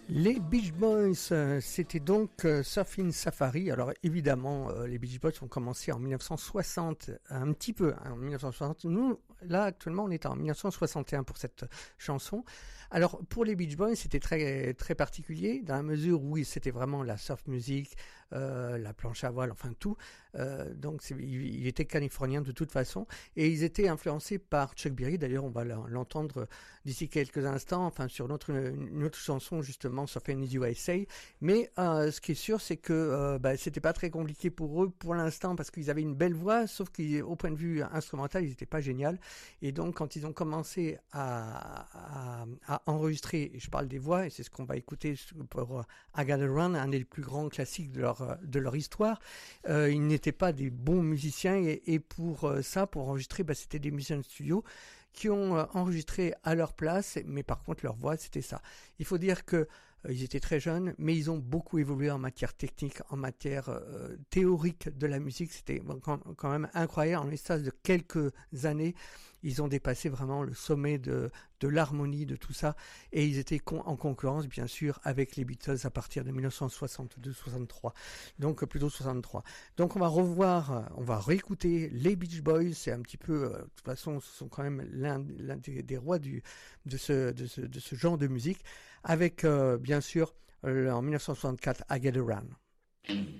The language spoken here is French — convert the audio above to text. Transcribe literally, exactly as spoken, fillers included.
Les Beach Boys, euh, c'était donc euh, Surfing Safari. Alors évidemment, euh, les Beach Boys ont commencé en dix-neuf cent soixante, un petit peu, hein, en dix-neuf cent soixante. Nous, là actuellement, on est en dix-neuf cent soixante et un pour cette chanson. Alors pour les Beach Boys, c'était très très particulier dans la mesure où c'était vraiment la surf music, euh, la planche à voile, enfin tout. Euh, donc c'est, il, il était californien de toute façon et ils étaient influencés par Chuck Berry. D'ailleurs, on va l'entendre d'ici quelques instants, enfin sur notre une autre chanson justement. Surfing U S A, mais euh, ce qui est sûr, c'est que euh, bah, c'était pas très compliqué pour eux pour l'instant parce qu'ils avaient une belle voix, sauf qu'au point de vue instrumental, ils étaient pas géniaux. Et donc, quand ils ont commencé à, à, à enregistrer, et je parle des voix, et c'est ce qu'on va écouter pour I Gotta Run, un des plus grands classiques de leur de leur histoire, euh, ils n'étaient pas des bons musiciens et, et pour ça, pour enregistrer, bah, c'était des musiciens de studio qui ont enregistré à leur place, mais par contre leur voix c'était ça. Il faut dire que euh, ils étaient très jeunes, mais ils ont beaucoup évolué en matière technique, en matière euh, théorique de la musique. C'était quand, quand même incroyable. En l'espace de quelques années, ils ont dépassé vraiment le sommet de de l'harmonie, de tout ça, et ils étaient con- en concurrence bien sûr avec les Beatles à partir de dix-neuf cent soixante-deux soixante-trois. Donc plutôt soixante-trois. Donc on va revoir, on va réécouter les Beach Boys. C'est un petit peu, euh, de toute façon, ce sont quand même l'un, l'un des, des rois du de ce de ce de ce genre de musique, avec euh, bien sûr euh, en dix-neuf cent soixante-quatre I Get Around.